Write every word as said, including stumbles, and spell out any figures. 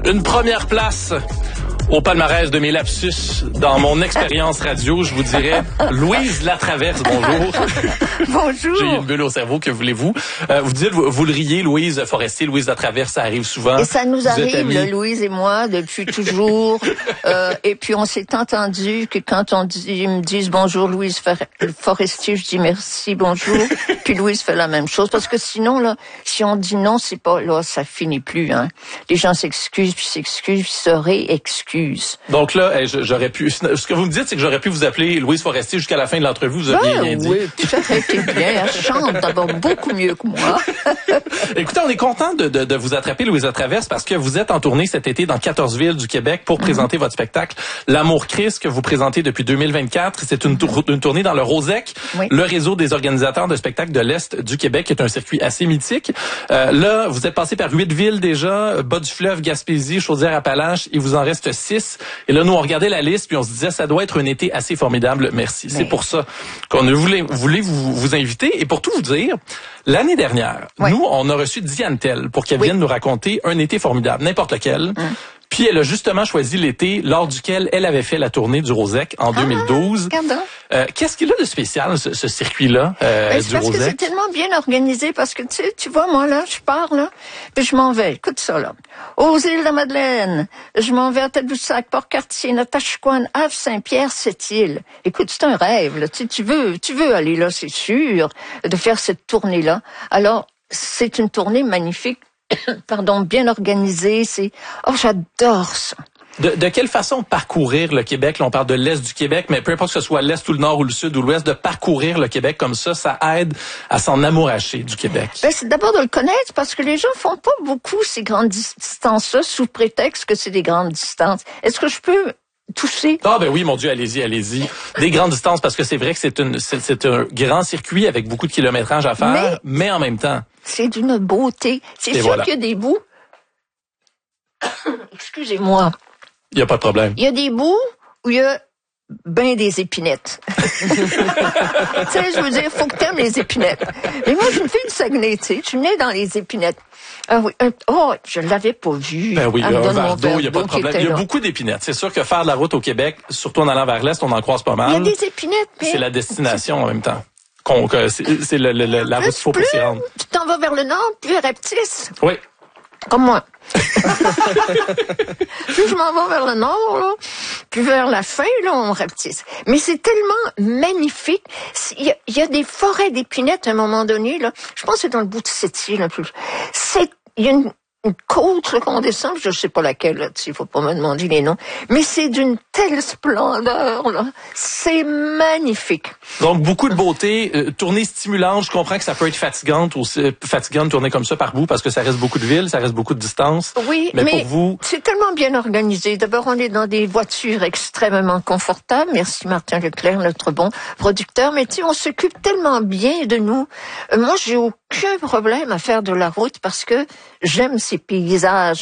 Une première place au palmarès de mes lapsus dans mon expérience radio, je vous dirais Louise Latraverse, bonjour. Bonjour. J'ai une bulle au cerveau, que voulez-vous? Euh, vous dites, vous, vous le riez, Louise Forestier, Louise Latraverse, ça arrive souvent. Et ça nous arrive, là, Louise et moi, depuis toujours. euh, et puis on s'est entendu que quand on dit, ils me disent bonjour Louise Forestier, je dis merci, bonjour. Puis Louise fait la même chose, parce que sinon, là, si on dit non, c'est pas, là, ça finit plus, hein. Les gens s'excusent, puis s'excusent, puis se réexcusent. Donc là, j'aurais pu. Ce que vous me dites, c'est que j'aurais pu vous appeler Louise Forestier jusqu'à la fin de l'entrevue. Vous aviez ben, rien dit. Oui, tout à fait, c'est bien. Elle chante d'abord beaucoup mieux que moi. Écoutez, on est content de, de, de vous attraper, Louise Latraverse, parce que vous êtes en tournée cet été dans quatorze villes du Québec pour mm-hmm. présenter votre spectacle L'Amour Christ que vous présentez depuis deux mille vingt-quatre. C'est une, tour, une tournée dans le Rosec, oui. le réseau des organisateurs de spectacles de l'Est du Québec, qui est un circuit assez mythique. Euh, là, vous êtes passé par huit villes déjà, Bas-du-Fleuve, Gaspésie, Chaudière-Appalaches, il vous en reste six. Et là, nous, on regardait la liste, puis on se disait, ça doit être un été assez formidable. Merci. Mais... C'est pour ça qu'on voulait, voulait vous, vous inviter. Et pour tout vous dire, l'année dernière, oui. nous, on a reçu Diane Tell pour qu'elle oui. vienne nous raconter un été formidable, n'importe lequel. Hum. Puis elle a justement choisi l'été lors duquel elle avait fait la tournée du Rosec en ah, deux mille douze. Euh, qu'est-ce qu'il a de spécial, ce, ce circuit-là euh, ben, du parce Rosec? Que c'est tellement bien organisé, parce que tu sais, tu vois, moi là, je pars là, puis je m'en vais, écoute ça là, aux îles de la Madeleine, je m'en vais à Tadoussac, Port-Cartier, Natashquan, Havre, Saint-Pierre, Sept-Îles. Écoute, c'est un rêve, là, tu sais, tu veux, tu veux aller là, c'est sûr, de faire cette tournée-là. Alors, c'est une tournée magnifique. Pardon, bien organisé, c'est... Oh, j'adore ça. De, de quelle façon parcourir le Québec? Là, on parle de l'Est du Québec, mais peu importe que ce soit l'Est ou le Nord ou le Sud ou l'Ouest, de parcourir le Québec comme ça, ça aide à s'en amouracher du Québec. Ben, c'est d'abord de le connaître, parce que les gens font pas beaucoup ces grandes distances-là sous prétexte que c'est des grandes distances. Est-ce que je peux... toucher. Ah ben oui, mon Dieu, allez-y, allez-y. Des grandes distances, parce que c'est vrai que c'est une c'est, c'est un grand circuit avec beaucoup de kilométrage à faire, mais, mais en même temps. C'est d'une beauté. C'est sûr voilà. qu'il y a des bouts. Excusez-moi. Il y a pas de problème. Il y a des bouts où il y a ben des épinettes. Tu sais, je veux dire, faut que t'aimes les épinettes. Mais moi, je me fais une Saguenay, tu sais, je suis née dans les épinettes. Ah oui, un, oh, je l'avais pas vu. Ben oui, un verre d'eau, il y a pas de problème. Il y a beaucoup d'épinettes. C'est sûr que faire de la route au Québec, surtout en allant vers l'Est, on en croise pas mal. Il y a des épinettes, mais... C'est la destination en même temps. Qu'on, que c'est, c'est le, le, le, la route qu'il faut pour s'y rendre. Tu t'en vas vers le nord, puis vers Reptis. Oui. Comme moi. Puis je m'en vais vers le nord, là. Puis vers la fin, là, on rapetisse. Mais c'est tellement magnifique. Il y a, il y a des forêts d'épinettes à un moment donné, là. Je pense que c'est dans le bout de Sept-Îles, un peu. C'est, il y a une, une côte, là, qu'on descend. Je sais pas laquelle, là. Il faut pas me demander les noms. Mais c'est d'une telle splendeur, là. C'est magnifique. Donc, beaucoup de beauté, euh, tournée stimulante. Je comprends que ça peut être fatigante aussi, euh, fatigant de tourner comme ça par bout parce que ça reste beaucoup de villes, ça reste beaucoup de distance. Oui, mais, mais pour vous... c'est tellement bien organisé. D'abord, on est dans des voitures extrêmement confortables. Merci Martin Leclerc, notre bon producteur. Mais tu sais, on s'occupe tellement bien de nous. Euh, moi, j'ai aucun problème à faire de la route parce que j'aime ces paysages.